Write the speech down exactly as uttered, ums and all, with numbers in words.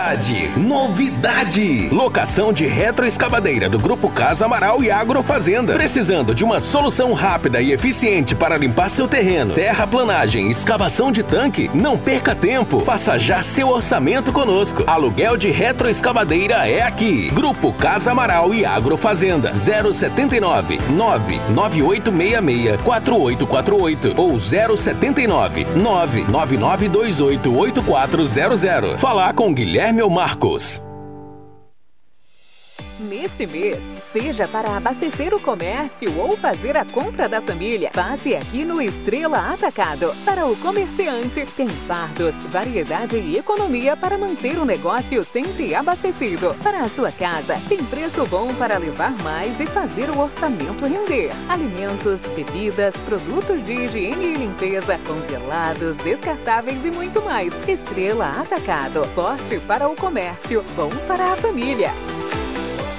Novidade! Locação de retroescavadeira do Grupo Casa Amaral e Agrofazenda. Precisando de uma solução rápida e eficiente para limpar seu terreno, terraplanagem, escavação de tanque? Não perca tempo. Faça já seu orçamento conosco. Aluguel de retroescavadeira é aqui. Grupo Casa Amaral e Agrofazenda. zero setenta e nove, nove nove oito seis seis, quatro oito quatro oito ou zero setenta e nove, nove nove nove dois oito, oito quatro zero zero. Falar com Guilherme ou Marcos. Neste mês, seja para abastecer o comércio ou fazer a compra da família, passe aqui no Estrela Atacado. Para o comerciante, tem fardos, variedade e economia para manter o negócio sempre abastecido. Para a sua casa, tem preço bom para levar mais e fazer o orçamento render. Alimentos, bebidas, produtos de higiene e limpeza, congelados, descartáveis e muito mais. Estrela Atacado, forte para o comércio, bom para a família.